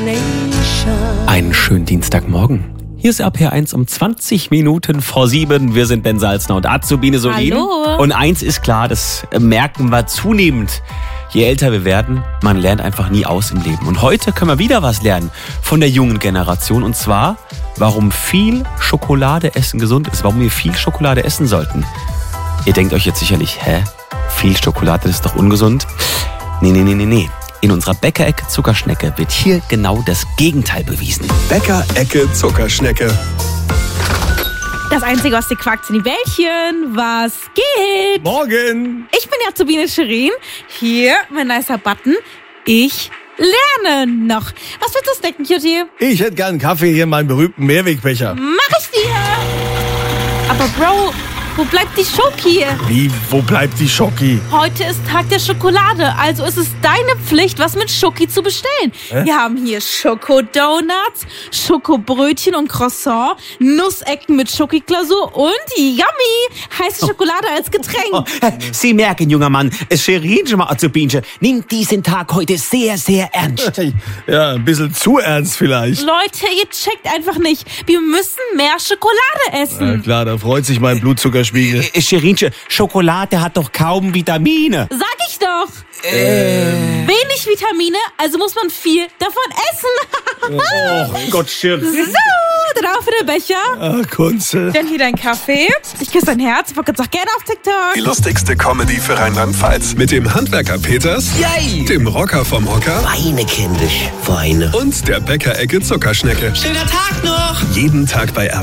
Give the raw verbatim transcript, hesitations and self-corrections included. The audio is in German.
Einen schönen Dienstagmorgen. Hier ist R P R eins um zwanzig Minuten vor sieben. Wir sind Ben Salzner und Azubine Solin. Hallo. Und eins ist klar, das merken wir zunehmend. Je älter wir werden, man lernt einfach nie aus im Leben. Und heute können wir wieder was lernen von der jungen Generation. Und zwar, warum viel Schokolade essen gesund ist. Warum wir viel Schokolade essen sollten. Ihr denkt euch jetzt sicherlich, hä? Viel Schokolade ist doch ungesund? Nee, nee, nee, nee, nee. In unserer Bäckerecke Zuckerschnecke wird hier genau das Gegenteil bewiesen. Bäckerecke Zuckerschnecke. Das Einzige, was dir quackt, sind die Bällchen. Was geht? Morgen. Ich bin Azubine Shirin. Hier, mein nicer Button. Ich lerne noch. Was willst du snacken, Cutie? Ich hätte gern einen Kaffee hier in meinem berühmten Mehrwegbecher. Mach ich dir. Aber Bro, wo bleibt die Schoki? Wie, wo bleibt die Schoki? Heute ist Tag der Schokolade, also ist es deine Pflicht, was mit Schoki zu bestellen. Hä? Wir haben hier Schokodonuts, Schokobrötchen und Croissant, Nussecken mit Schokiglasur und yummy, heiße Schokolade als Getränk. Sie merken, junger Mann, es Shirin schon mal Azubinchen nimmt diesen Tag heute sehr, sehr ernst. Ja, ein bisschen zu ernst vielleicht. Leute, ihr checkt einfach nicht. Wir müssen mehr Schokolade essen. Na klar, da freut sich mein Blutzuckerspiegel. Äh, Shirinchen, Schokolade hat doch kaum Vitamine. Sag ich doch. Ähm. Wenig Vitamine, also muss man viel davon essen. Oh Gott, Shirin. So, drauf in den Becher. Ach, Kunze. Dann hier dein Kaffee. Ich küsse dein Herz. Ich wollte sag gerne auf TikTok. Die lustigste Comedy für Rheinland-Pfalz. Mit dem Handwerker Peters, Yay. dem Rocker vom Hocker Weine, kindisch, weine. und der Bäckerecke Zuckerschnecke. Schöner Tag noch. Jeden Tag bei